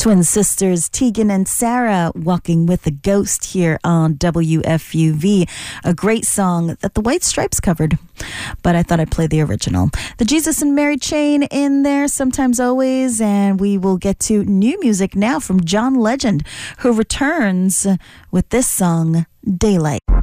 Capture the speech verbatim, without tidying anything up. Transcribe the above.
Twin sisters Tegan and Sarah walking with a ghost here on W F U V. A great song that the White Stripes covered, but I thought I'd play the original. The Jesus and Mary Chain in there, Sometimes Always, and we will get to new music now from John Legend, who returns with this song, Daylight.